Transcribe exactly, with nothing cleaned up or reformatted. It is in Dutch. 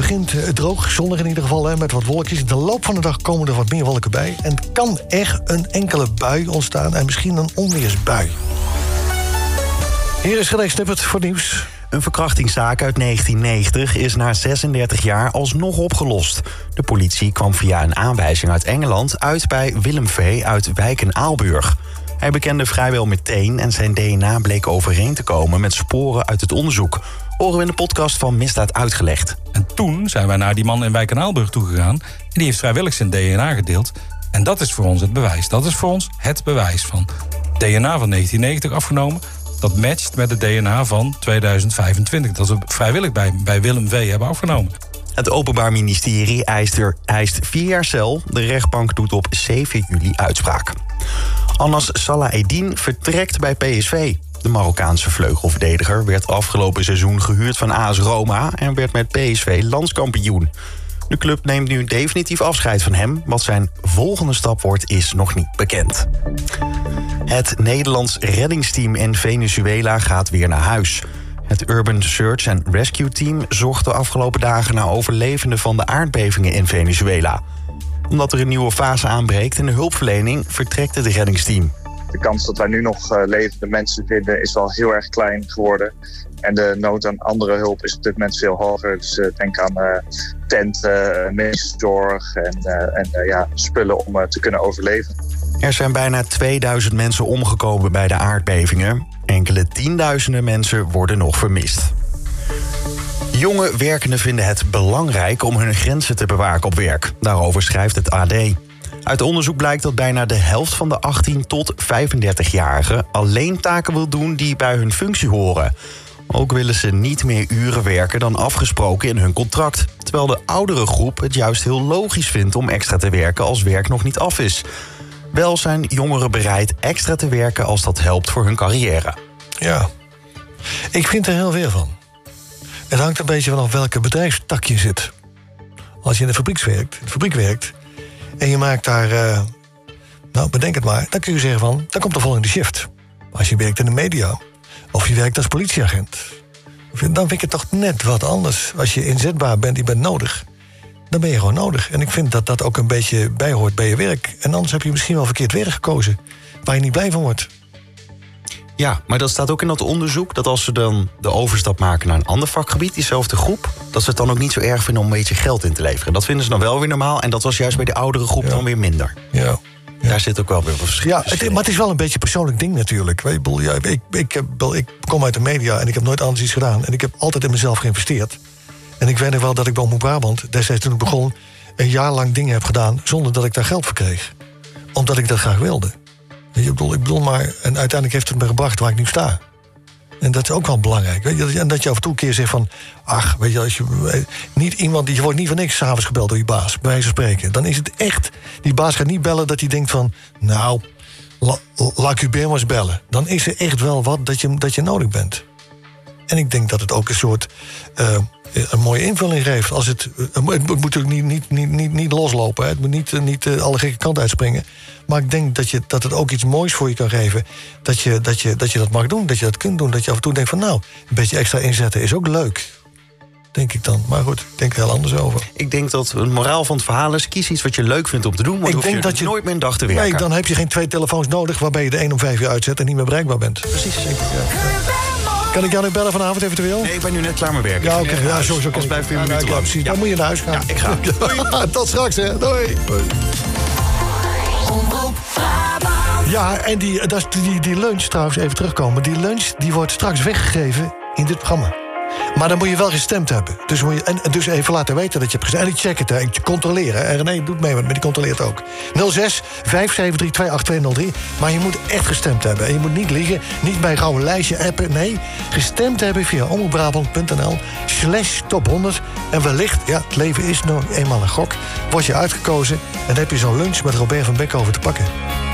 begint uh, droog, zonnig in ieder geval, hè, met wat wolkjes. In de loop van de dag komen er wat meer wolken bij. En het kan echt een enkele bui ontstaan en misschien een onweersbui. Hier is René Snippert voor nieuws. Een verkrachtingszaak uit negentien negentig is na zesendertig jaar alsnog opgelost. De politie kwam via een aanwijzing uit Engeland uit bij Willem V. uit Wijk en Aalburg. Hij bekende vrijwel meteen en zijn D N A bleek overeen te komen met sporen uit het onderzoek. Horen we in de podcast van Misdaad Uitgelegd. En toen zijn wij naar die man in Wijk en Aalburg toegegaan. En die heeft vrijwillig zijn D N A gedeeld. En dat is voor ons het bewijs. Dat is voor ons het bewijs van D N A van negentien negentig afgenomen. Dat matcht met het D N A van tweeduizend vijfentwintig. Dat we vrijwillig bij, bij Willem V. hebben afgenomen. Het Openbaar Ministerie eist, er, eist vier jaar cel. De rechtbank doet op zeven juli uitspraak. Anas Salahedin vertrekt bij P S V. De Marokkaanse vleugelverdediger werd afgelopen seizoen gehuurd van A S Roma en werd met P S V landskampioen. De club neemt nu definitief afscheid van hem. Wat zijn volgende stap wordt, is nog niet bekend. Het Nederlands reddingsteam in Venezuela gaat weer naar huis. Het Urban Search and Rescue Team zocht de afgelopen dagen naar overlevenden van de aardbevingen in Venezuela. Omdat er een nieuwe fase aanbreekt in de hulpverlening, vertrekt het reddingsteam. De kans dat wij nu nog uh, levende mensen vinden is wel heel erg klein geworden. En de nood aan andere hulp is op dit moment veel hoger. Dus uh, denk aan uh, tenten, uh, medische zorg en, uh, en uh, ja, spullen om uh, te kunnen overleven. Er zijn bijna tweeduizend mensen omgekomen bij de aardbevingen. Enkele tienduizenden mensen worden nog vermist. Jonge werkenden vinden het belangrijk om hun grenzen te bewaken op werk. Daarover schrijft het A D. Uit onderzoek blijkt dat bijna de helft van de achttien tot vijfendertigjarigen alleen taken wil doen die bij hun functie horen. Ook willen ze niet meer uren werken dan afgesproken in hun contract. Terwijl de oudere groep het juist heel logisch vindt om extra te werken als werk nog niet af is. Wel zijn jongeren bereid extra te werken als dat helpt voor hun carrière. Ja, ik vind er heel veel van. Het hangt een beetje vanaf welke bedrijfstak je zit. Als je in de fabriek werkt, in de fabriek werkt en je maakt daar, uh, nou bedenk het maar, dan kun je zeggen van, dan komt de volgende shift. Als je werkt in de media of je werkt als politieagent, dan vind ik het toch net wat anders. Als je inzetbaar bent, je bent nodig, dan ben je gewoon nodig. En ik vind dat dat ook een beetje bijhoort bij je werk. En anders heb je misschien wel verkeerd werk gekozen, waar je niet blij van wordt. Ja, maar dat staat ook in dat onderzoek, dat als ze dan de overstap maken naar een ander vakgebied, diezelfde groep, dat ze het dan ook niet zo erg vinden om een beetje geld in te leveren. Dat vinden ze dan wel weer normaal en dat was juist bij de oudere groep ja. dan weer minder. Ja. Ja. Daar zit ook wel weer wat verschil. Ja, het, maar het is wel een beetje een persoonlijk ding natuurlijk. Ik, bedoel, ja, ik, ik, heb, ik kom uit de media en ik heb nooit anders iets gedaan. En ik heb altijd in mezelf geïnvesteerd. En ik weet nog wel dat ik bij Omroep Brabant, destijds toen ik begon, een jaar lang dingen heb gedaan zonder dat ik daar geld voor kreeg. Omdat ik dat graag wilde. Ik bedoel, ik bedoel maar, en uiteindelijk heeft het me gebracht waar ik nu sta. En dat is ook wel belangrijk. Weet je? En dat je af en toe een keer zegt van, ach, weet je, als je niet iemand, je wordt niet voor niks 's avonds gebeld door je baas, bij wijze van spreken. Dan is het echt, die baas gaat niet bellen dat hij denkt van, nou, la, laat ik u bij maar eens bellen. Dan is er echt wel wat dat je, dat je nodig bent. En ik denk dat het ook een soort uh, een mooie invulling geeft. Als het, uh, het moet natuurlijk niet, niet, niet, niet, niet loslopen. Hè. Het moet niet, uh, niet uh, alle gekke kanten uitspringen. Maar ik denk dat, je, dat het ook iets moois voor je kan geven. Dat je, dat, je, dat je dat mag doen, dat je dat kunt doen. Dat je af en toe denkt van nou, een beetje extra inzetten is ook leuk. Denk ik dan. Maar goed, ik denk er heel anders over. Ik denk dat een moraal van het verhaal is, kies iets wat je leuk vindt om te doen, want ik hoef denk je dat je nooit meer een dag te werken. Nee, dan heb je geen twee telefoons nodig waarbij je de een om vijf uur uitzet en niet meer bereikbaar bent. Precies. Denk ik, ja. Kan ik jou nu bellen vanavond eventueel? Nee, ik ben nu net klaar met werken. Ja, oké. Okay. Ja, zo, zo. Als blijft weer een minuut ja, precies. Dan moet je naar huis gaan. Ja, ik ga. Doei. Tot straks, hè. Doei. Ja, en die, dat is die, die lunch, trouwens, even terugkomen. Die lunch die wordt straks weggegeven in dit programma. Maar dan moet je wel gestemd hebben. Dus, moet je, en, dus even laten weten dat je hebt gestemd. En ik check het, hè. Ik controleer. Hè. En René doet mee, maar die controleert ook. nul zes vijf zeven drie twee acht twee nul drie. Maar je moet echt gestemd hebben. En je moet niet liegen, niet bij een gouden lijstje appen. Nee, gestemd hebben via omroepbrabant punt n l slash top honderd. En wellicht, ja, het leven is nog eenmaal een gok, word je uitgekozen en dan heb je zo'n lunch met Robert van Beckhoven te pakken.